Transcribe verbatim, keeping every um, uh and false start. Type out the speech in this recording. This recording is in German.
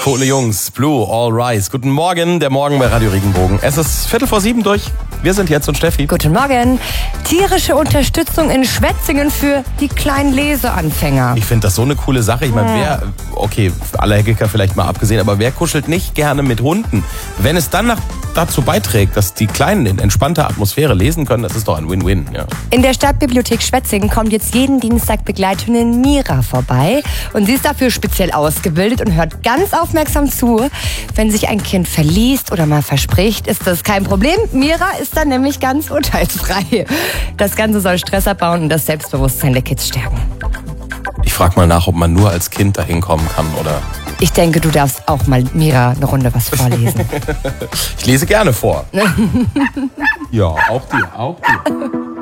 Coole Jungs, Blue, All Rise. Guten Morgen, der Morgen bei Radio Regenbogen. Es ist Viertel vor sieben durch. Wir sind jetzt und Steffi. Guten Morgen. Tierische Unterstützung in Schwetzingen für die kleinen Leseanfänger. Ich finde das so eine coole Sache. Ich meine, wer, okay, Allergiker vielleicht mal abgesehen, aber wer kuschelt nicht gerne mit Hunden? Wenn es dann nach, dazu beiträgt, dass die Kleinen in entspannter Atmosphäre lesen können, das ist doch ein Win-Win. Ja. In der Stadtbibliothek Schwetzingen kommt jetzt jeden Dienstag Begleithündin Mira vorbei. Und sie ist dafür speziell ausgebildet und hört ganz aufmerksam zu. Wenn sich ein Kind verliest oder mal verspricht, ist das kein Problem. Mira ist dann nämlich ganz urteilsfrei. Das Ganze soll Stress abbauen und das Selbstbewusstsein der Kids stärken. Ich frage mal nach, ob man nur als Kind dahin kommen kann, oder? Ich denke, du darfst auch mal Mira eine Runde was vorlesen. Ich lese gerne vor. Ja, auch dir, auch dir.